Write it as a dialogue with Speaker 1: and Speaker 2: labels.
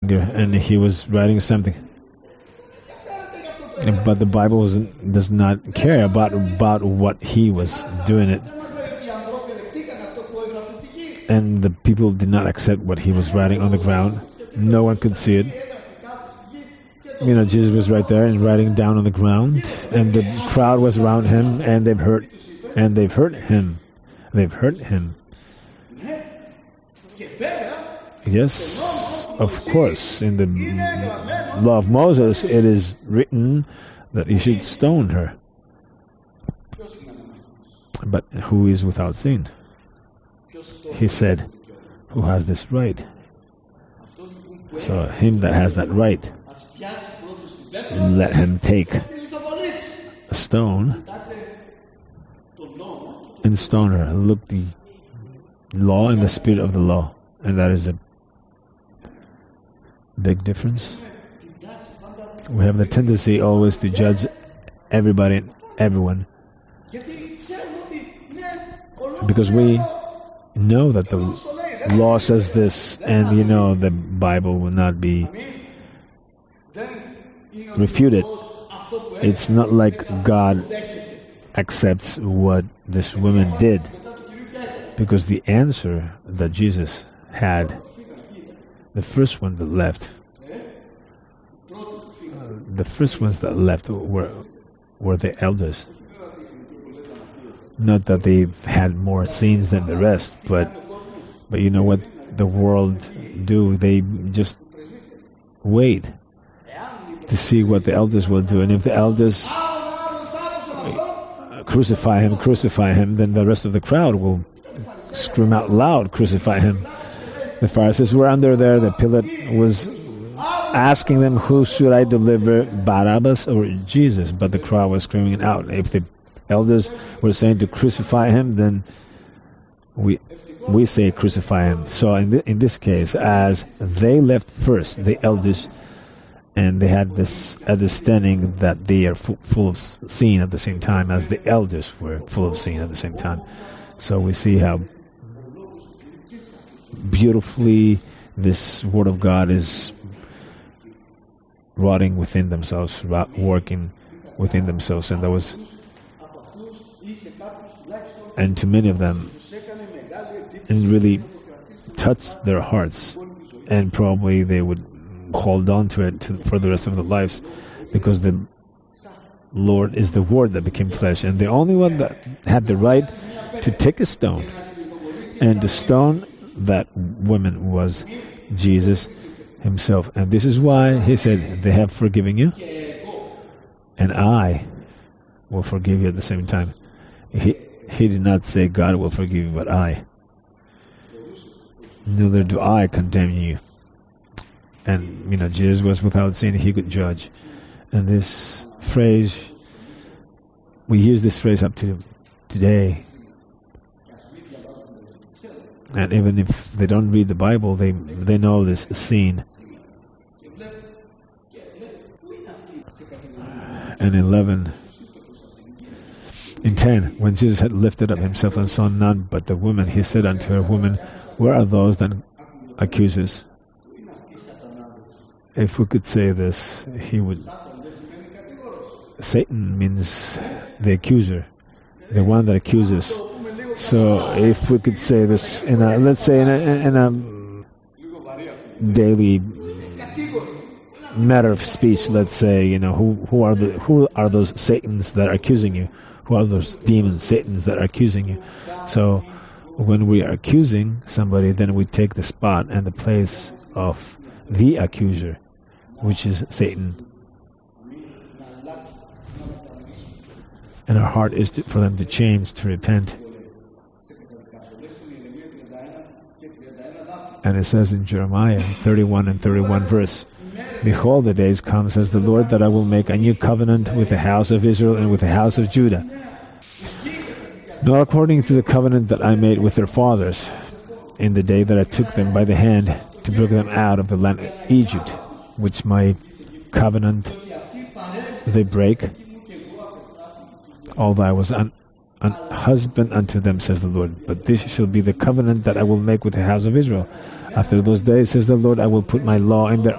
Speaker 1: finger, and he was writing something. But the Bible does not care about what he was doing it. And the people did not accept what he was writing on the ground. No one could see it. Jesus was right there and writing down on the ground, and the crowd was around him, and they've hurt him. They've hurt him. Yes, of course. In the law of Moses, it is written that he should stone her. But who is without sin? He said, who has this right? So him that has that right, let him take a stone and stone her. Look, the law and the spirit of the law. And that is a big difference. We have the tendency always to judge everybody and everyone, because we know that the law says this, and the Bible will not be refuted. It's not like God accepts what this woman did, because the answer that Jesus had, the first one that left, the first ones that left were the elders. Not that they've had more sins than the rest, but you know what the world do? They just wait to see what the elders will do. And if the elders crucify him, then the rest of the crowd will scream out loud, crucify him. The Pharisees were under there. The Pilate was asking them, who should I deliver, Barabbas or Jesus? But the crowd was screaming out. If the elders were saying to crucify him, then we say crucify him. So in this case, as they left first, the elders, and they had this understanding that they are full of sin at the same time as the elders were full of sin at the same time. So we see how beautifully this Word of God is rotting within themselves, working within themselves, and to many of them, and really touched their hearts, and probably they would hold on to it for the rest of their lives, because the Lord is the Word that became flesh, and the only one that had the right to take a stone and to stone that woman was Jesus himself. And this is why he said, they have forgiven you, and I will forgive you at the same time. He did not say God will forgive you, but I. Neither do I condemn you. And, Jesus was without sin, he could judge. And this phrase, we use this phrase up to today. And even if they don't read the Bible, they know this scene. And in 10, when Jesus had lifted up himself and saw none but the woman, he said unto her, Woman, where are those that accuse us? If we could say this, Satan means the accuser, the one that accuses. So if we could say this in a daily matter of speech, let's say, who are those Satans that are accusing you? Who are those demons, Satans that are accusing you? So when we are accusing somebody, then we take the spot and the place of the accuser, which is Satan. And our heart is for them to change, to repent. And it says in Jeremiah 31 and 31 verse, Behold, the days come, says the Lord, that I will make a new covenant with the house of Israel and with the house of Judah, not according to the covenant that I made with their fathers in the day that I took them by the hand to bring them out of the land of Egypt, which my covenant they break, although I was an husband unto them, says the Lord. But this shall be the covenant that I will make with the house of Israel. After those days, says the Lord, I will put my law in their